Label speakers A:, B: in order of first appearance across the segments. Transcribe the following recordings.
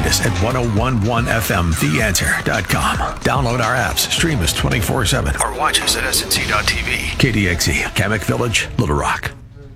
A: us at 1011fmtheanswer.com. Download our apps, stream us 24/7, or watch us at SNC.TV. KDXE, Kamek Village, Little Rock.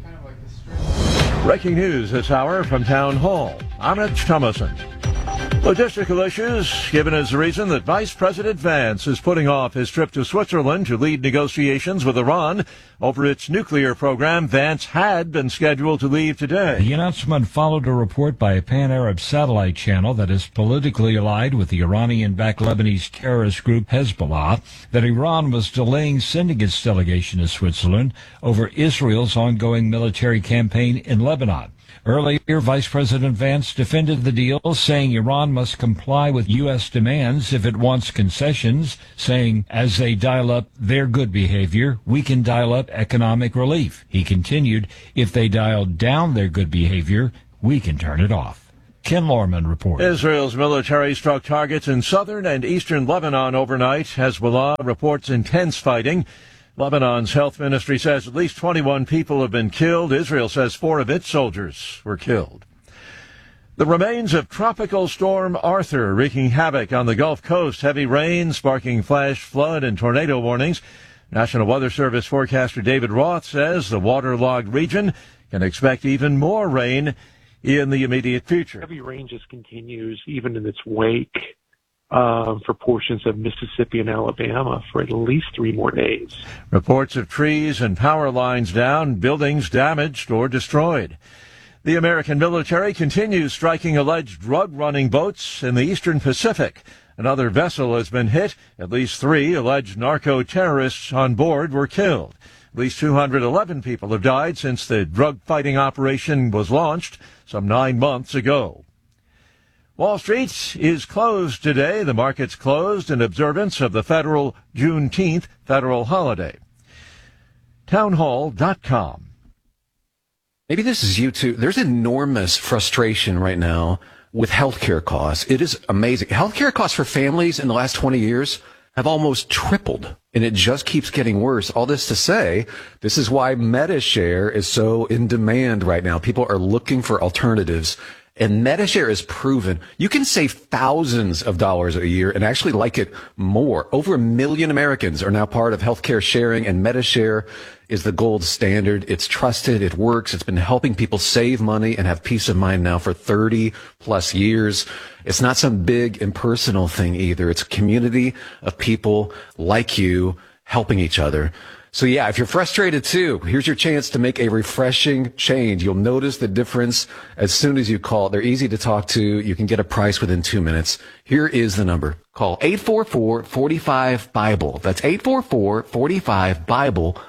B: Breaking news this hour from Town Hall. I'm Rich Thomason. Logistical issues given as the reason that Vice President Vance is putting off his trip to Switzerland to lead negotiations with Iran over its nuclear program. Vance had been scheduled to leave today.
C: The announcement followed a report by a pan-Arab satellite channel that is politically allied with the Iranian-backed Lebanese terrorist group Hezbollah that Iran was delaying sending its delegation to Switzerland over Israel's ongoing military campaign in Lebanon. Earlier, Vice President Vance defended the deal, saying Iran must comply with U.S. demands if it wants concessions, saying as they dial up their good behavior, we can dial up economic relief. He continued, if they dial down their good behavior, we can turn it off. Ken Lorman reports.
B: Israel's military struck targets in southern and eastern Lebanon overnight. Hezbollah reports intense fighting. Lebanon's health ministry says at least 21 people have been killed. Israel says 4 of its soldiers were killed. The remains of Tropical Storm Arthur wreaking havoc on the Gulf Coast. Heavy rain sparking flash flood and tornado warnings. National Weather Service forecaster David Roth says the waterlogged region can expect even more rain in the immediate future.
D: Heavy rain just continues even in its wake for portions of Mississippi and Alabama for at least 3 more days.
B: Reports of trees and power lines down, buildings damaged or destroyed. The American military continues striking alleged drug-running boats in the eastern Pacific. Another vessel has been hit. At least 3 alleged narco-terrorists on board were killed. At least 211 people have died since the drug-fighting operation was launched some 9 months ago. Wall Street is closed today. The market's closed in observance of the federal Juneteenth federal holiday. Townhall.com.
E: Maybe this is you too. There's enormous frustration right now with healthcare costs. It is amazing. Healthcare costs for families in the last 20 years have almost tripled, and it just keeps getting worse. All this to say, this is why MediShare is so in demand right now. People are looking for alternatives. And MediShare is proven you can save thousands of dollars a year and actually like it more. Over 1 million Americans are now part of healthcare sharing, and MediShare is the gold standard. It's trusted. It works. It's been helping people save money and have peace of mind now for 30 plus years. It's not some big impersonal thing either. It's a community of people like you helping each other. So yeah, if you're frustrated too, here's your chance to make a refreshing change. You'll notice the difference as soon as you call. They're easy to talk to. You can get a price within 2 minutes. Here is the number. Call 844-45-BIBLE. That's 844-45-BIBLE.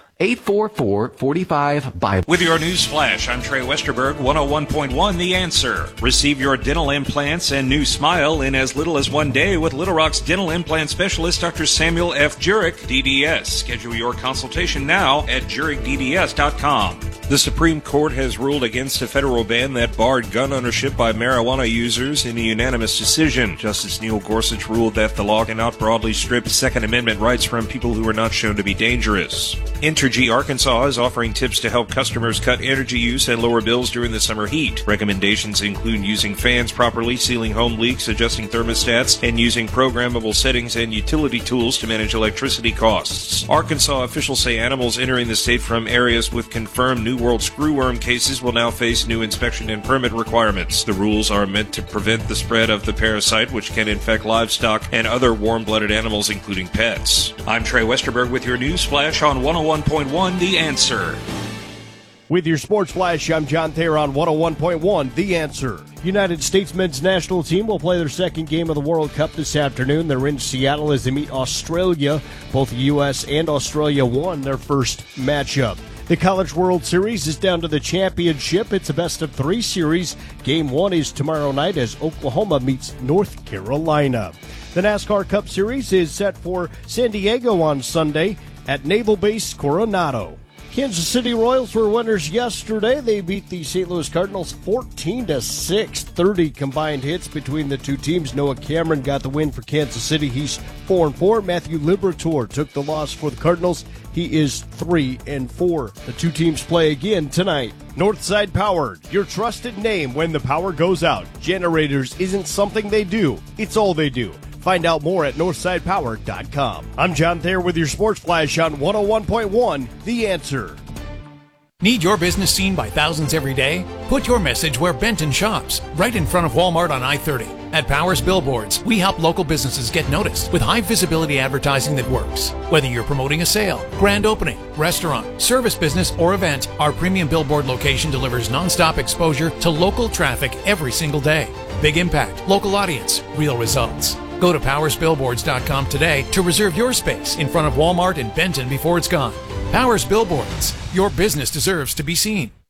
E: 844-45-BIBLE.
F: With your news flash, I'm Trey Westerberg, 101.1 The Answer. Receive your dental implants and new smile in as little as 1 day with Little Rock's dental implant specialist, Dr. Samuel F. Jurek, DDS. Schedule your consultation now at JurekDDS.com. The Supreme Court has ruled against a federal ban that barred gun ownership by marijuana users in a unanimous decision. Justice Neil Gorsuch ruled that the law cannot broadly strip Second Amendment rights from people who are not shown to be dangerous. Entergy Arkansas is offering tips to help customers cut energy use and lower bills during the summer heat. Recommendations include using fans properly, sealing home leaks, adjusting thermostats, and using programmable settings and utility tools to manage electricity costs. Arkansas officials say animals entering the state from areas with confirmed New World screwworm cases will now face new inspection and permit requirements. The rules are meant to prevent the spread of the parasite, which can infect livestock and other warm-blooded animals, including pets. I'm Trey Westerberg with your news flash on 101.1 The Answer.
G: With your sports flash, I'm John Thayer on 101.1 The Answer. United States men's national team will play their second game of the World Cup this afternoon. They're in Seattle as they meet Australia. Both the U.S. and Australia won their first matchup. The College World Series is down to the championship. It's a best-of-3 series. Game 1 is tomorrow night as Oklahoma meets North Carolina. The NASCAR Cup Series is set for San Diego on Sunday at Naval Base Coronado. Kansas City Royals were winners yesterday. They beat the St. Louis Cardinals 14-6. 30 combined hits between the two teams. Noah Cameron got the win for Kansas City. He's 4-4. Matthew Liberatore took the loss for the Cardinals. He is 3-4. The two teams play again tonight. Northside Power, your trusted name when the power goes out. Generators isn't something they do, it's all they do. Find out more at northsidepower.com. I'm John Thayer with your Sports Flash on 101.1 The Answer.
H: Need your business seen by thousands every day? Put your message where Benton shops, right in front of Walmart on I-30. At Powers Billboards, we help local businesses get noticed with high visibility advertising that works. Whether you're promoting a sale, grand opening, restaurant, service business, or event, our premium billboard location delivers nonstop exposure to local traffic every single day. Big impact, local audience, real results. Go to powersbillboards.com today to reserve your space in front of Walmart in Benton before it's gone. Powers Billboards. Your business deserves to be seen.